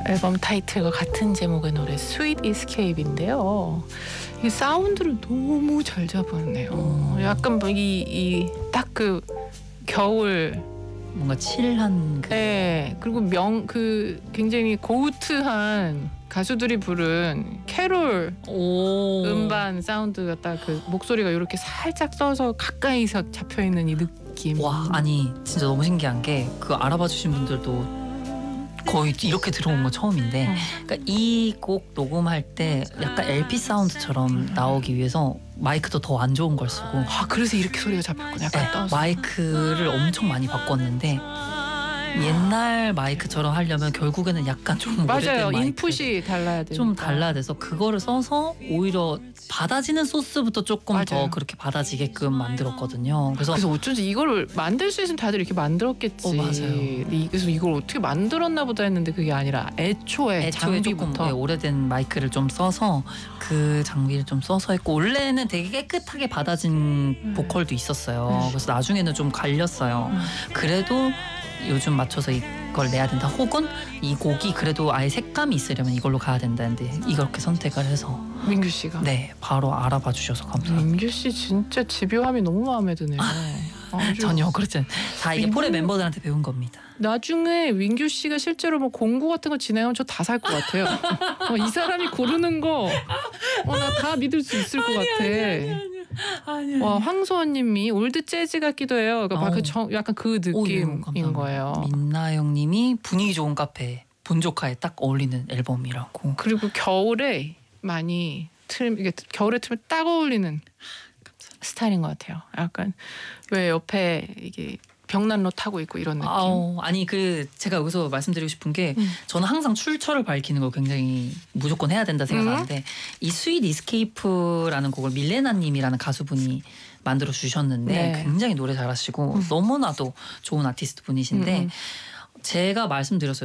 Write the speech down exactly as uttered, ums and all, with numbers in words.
앨범 타이틀과 같은 제목의 노래 Sweet Escape인데요. 이 사운드를 너무 잘 잡았네요. 음. 약간 이딱 그 겨울 뭔가 칠한 그 네, 그리고 명 그 굉장히 고우트한 가수들이 부른 캐롤 오. 음반 사운드가 딱 그 목소리가 이렇게 살짝 써서 가까이서 잡혀 있는 이 느낌. 와, 아니 진짜 너무 신기한 게 그 알아봐 주신 분들도 거의 이렇게 들어온 건 처음인데, 어. 그러니까 이 곡 녹음할 때 약간 엘피 사운드처럼 나오기 위해서 마이크도 더 안 좋은 걸 쓰고, 아, 그래서 이렇게 소리가 잡혔구나. 약간 네, 떠서. 마이크를 엄청 많이 바꿨는데 옛날 마이크처럼 하려면 결국에는 약간 좀 맞아요. 오래된 인풋이 달라야 돼요. 좀 달라야 돼서 그거를 써서 오히려 받아지는 소스부터 조금 맞아요. 더 그렇게 받아지게끔 만들었거든요. 그래서, 그래서 어쩐지 이거를 만들 수 있으면 다들 이렇게 만들었겠지. 어, 맞아요. 이- 그래서 이걸 어떻게 만들었나 보다 했는데 그게 아니라 애초에, 애초에 조금 장비부터 예, 오래된 마이크를 좀 써서 그 장비를 좀 써서 했고, 원래는 되게 깨끗하게 받아진 음. 보컬도 있었어요. 음. 그래서 나중에는 좀 갈렸어요. 음. 그래도 요즘 맞춰서 이걸 내야 된다, 혹은 이 곡이 그래도 아예 색감이 있으려면 이걸로 가야 된다는데 이렇게 선택을 해서 민규 씨가. 네, 바로 알아봐 주셔서 감사합니다. 민규 씨 진짜 집요함이 너무 마음에 드네요. 아주 전혀 그렇지 않. 다 이게 민규- 폴의 멤버들한테 배운 겁니다. 나중에 민규 씨가 실제로 뭐 공구 같은 거 진행하면 저 다 살 것 같아요. 어, 이 사람이 고르는 거, 어, 나 다 믿을 수 있을 것 같아. 아니, 와, 황소원님이 올드 재즈 같기도 해요. 그러니까 막 그 정- 약간 그 느낌인 거예요. 민나영님이 분위기 좋은 카페 본조카에 딱 어울리는 앨범이라고. 그리고 겨울에 많이 틀 이게 겨울에 틀면 딱 어울리는 스타일인 것 같아요. 약간 왜 옆에 이게 벽난로 타고 있고 이런 느낌. 아우, 아니 그 제가 여기서 말씀드리고 싶은 게, 음. 저는 항상 출처를 밝히는 걸 굉장히 무조건 해야 된다 생각하는데, 음. 이 스윗 이스케이프라는 곡을 밀레나님이라는 가수분이 만들어 주셨는데 네. 굉장히 노래 잘하시고 음. 너무나도 좋은 아티스트 분이신데, 음. 제가 말씀드렸어요.